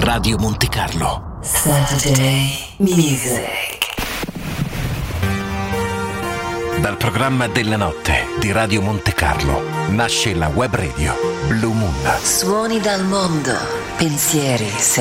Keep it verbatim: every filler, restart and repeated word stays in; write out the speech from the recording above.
Radio Monte Carlo. Saturday Music. Dal programma della notte di Radio Monte Carlo nasce la web radio Blue Moon. Suoni dal mondo, pensieri